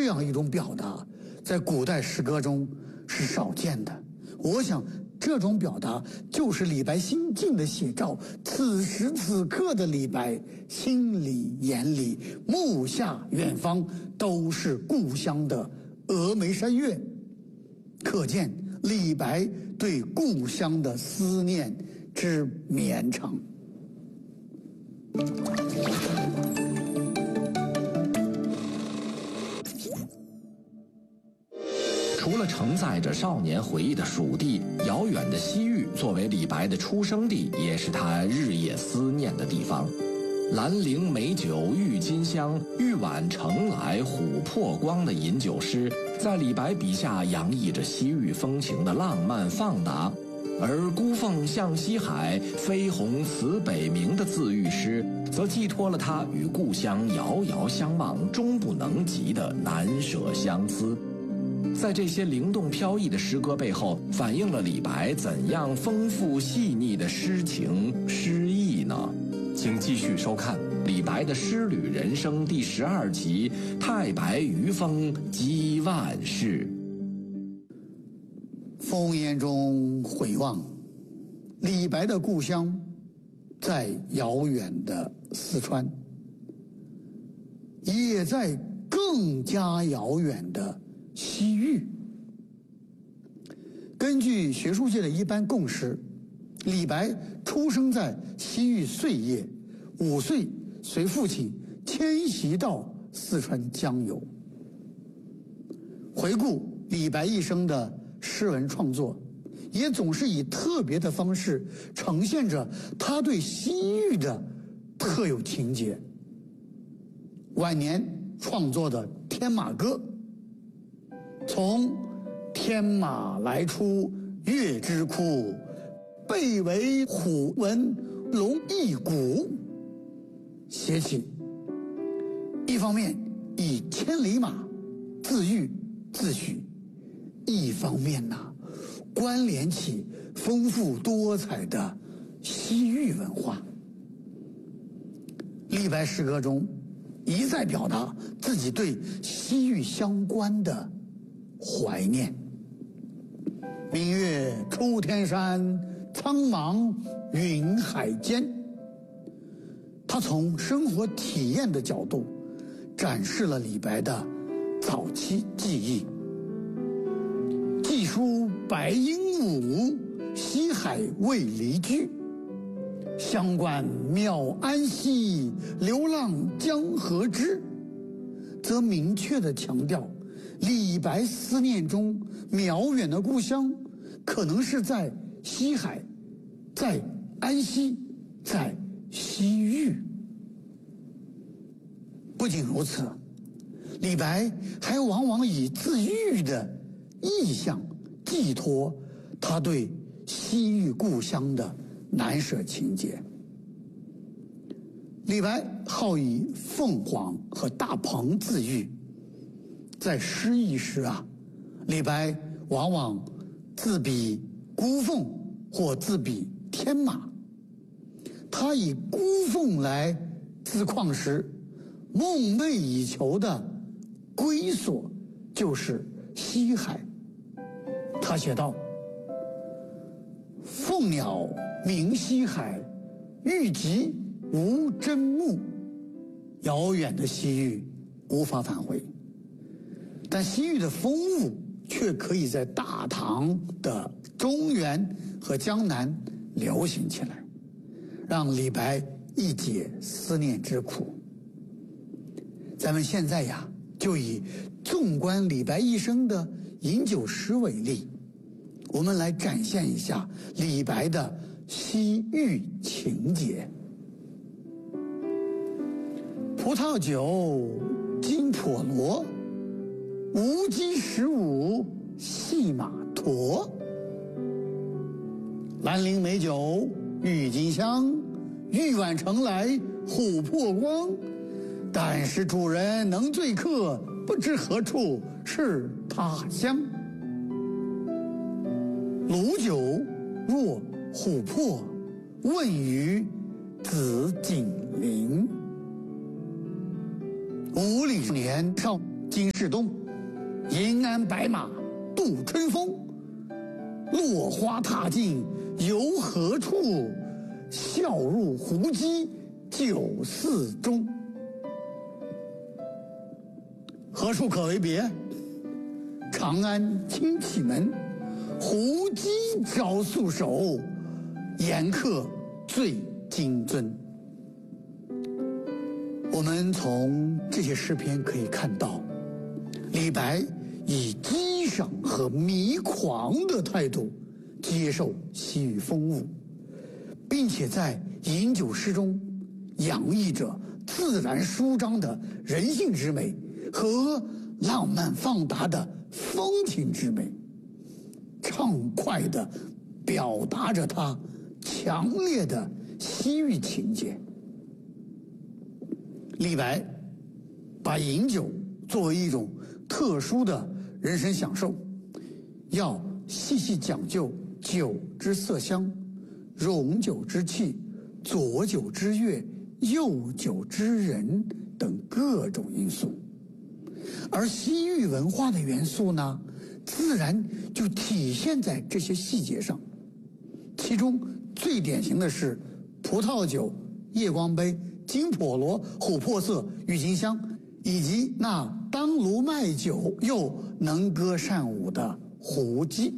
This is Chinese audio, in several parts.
这样一种表达在古代诗歌中是少见的。我想这种表达就是李白心境的写照。此时此刻的李白，心里眼里目下远方都是故乡的峨眉山岳，可见李白对故乡的思念之绵长。 除了承载着少年回忆的蜀地，遥远的西域作为李白的出生地，也是他日夜思念的地方。兰陵美酒郁金香，玉碗盛来琥珀光的饮酒诗，在李白笔下洋溢着西域风情的浪漫放达。而孤凤向西海，飞鸿辞北冥的自喻诗，则寄托了他与故乡遥遥相望、终不能及的难舍相思。在这些灵动飘逸的诗歌背后，反映了李白怎样丰富细腻的诗情诗意呢？请继续收看李白的诗旅人生第12集《太白余风击万世》。 烽烟中回望，李白的故乡在遥远的四川，也在更加遥远的西域。根据学术界的一般共识，李白出生在西域碎叶，5岁随父亲迁徙到四川江油。回顾李白一生的诗文创作，也总是以特别的方式呈现着他对西域的特有情结。晚年创作的《天马歌》，从天马来出月之窟，背为虎纹龙翼骨写起，一方面以千里马自喻自诩，一方面关联起丰富多彩的西域文化。李白诗歌中一再表达自己对西域相关的怀念。明月出天山，苍茫云海间。他从生活体验的角度展示了李白的早期记忆。寄书白鹦鹉，西海未离居。乡关渺安兮，流浪江河之。则明确地强调，李白思念中渺远的故乡，可能是在西海，在安息，在西域。不仅如此，李白还往往以自喻的意象寄托他对西域故乡的难舍情结。李白好以凤凰和大鹏自喻，在诗意时李白往往自比孤凤或自比天马。他以孤凤来自况时，梦寐以求的归所就是西海。他写道：凤鸟鸣西海，欲极无真目。遥远的西域无法返回，但西域的风物却可以在大唐的中原和江南流行起来，让李白一解思念之苦。咱们现在就以纵观李白一生的饮酒诗为例，我们来展现一下李白的西域情结。葡萄酒金滂罗，无鸡15细马驮。兰陵美酒郁金香，玉碗盛来琥珀光。但是主人能醉客，不知何处是他乡。鲁酒若琥珀，问于紫锦陵。五里年少金世东，银鞍白马度春风。落花踏尽游何处？笑入胡姬酒肆中。何处可为别？长安轻启门，胡姬招素手，宴客醉金樽。我们从这些诗篇可以看到，李白以激赏和迷狂的态度接受西域风物，并且在饮酒诗中洋溢着自然舒张的人性之美和浪漫放达的风情之美，畅快地表达着他强烈的西域情结。李白把饮酒作为一种特殊的人生享受，要细细讲究酒之色香、容酒之气、佐酒之乐、诱酒之人等各种因素。而西域文化的元素呢，自然就体现在这些细节上。其中最典型的是葡萄酒、夜光杯、金笸罗、琥珀色、郁金香，以及那当炉卖酒又能歌善舞的胡姬。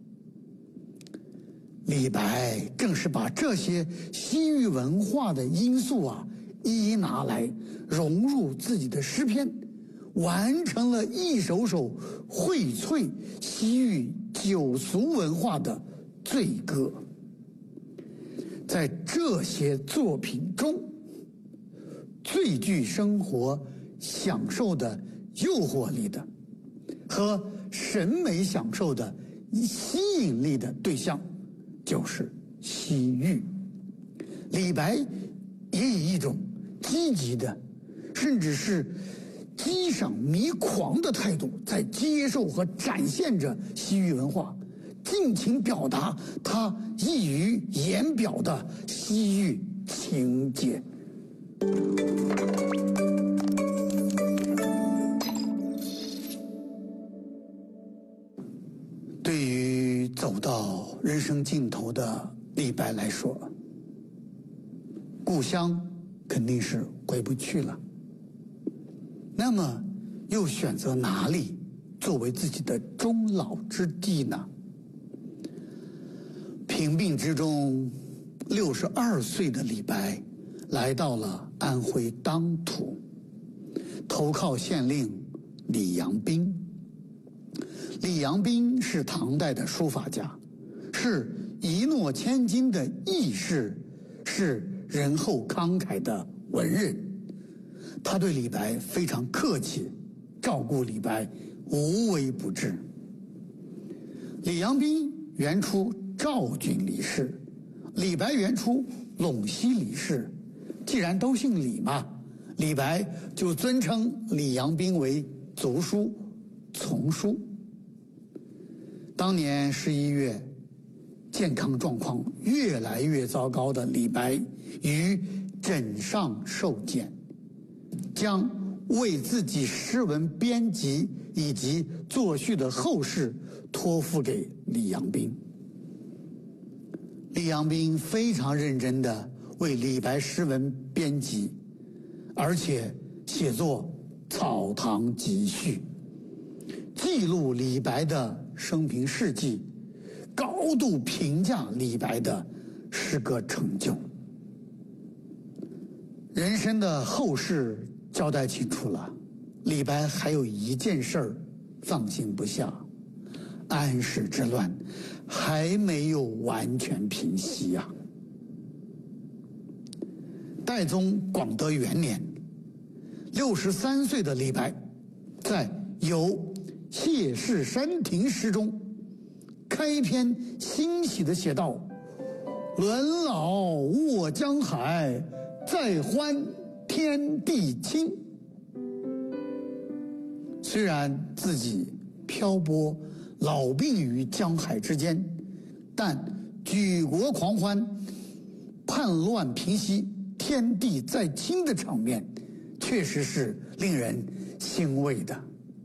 李白正是把这些西域文化的因素一一拿来融入自己的诗篇，完成了一首首荟萃西域酒俗文化的醉歌。在这些作品中，最具生活享受的诱惑力的和审美享受的吸引力的对象就是西域。李白也以一种积极的，甚至是激赏迷狂的态度，在接受和展现着西域文化，尽情表达他溢于言表的西域情结。对于走到人生尽头的李白来说，故乡肯定是回不去了。那么又选择哪里作为自己的终老之地呢？贫病之中，62岁的李白来到了安徽当涂，投靠县令李阳冰。李阳冰是唐代的书法家，是一诺千金的义士，是仁厚慷慨的文人。他对李白非常客气，照顾李白无微不至。李阳冰原出赵郡李氏，李白原出陇西李氏。既然都姓李嘛，李白就尊称李阳冰为族叔、从叔。当年11月，健康状况越来越糟糕的李白于枕上受检，将为自己诗文编辑以及作序的后事托付给李阳冰。李阳冰非常认真地为李白诗文编辑，而且写作草堂集序，记录李白的生平事迹，高度评价李白的诗歌成就。人生的后事交代清楚了，李白还有一件事儿放心不下，安史之乱还没有完全平息呀。代宗广德元年，63岁的李白在有谢氏山亭诗中开篇欣喜地写道：轮老卧江海，再欢天地清。虽然自己漂泊老病于江海之间，但举国狂欢、叛乱平息、天地再清的场面，确实是令人欣慰的。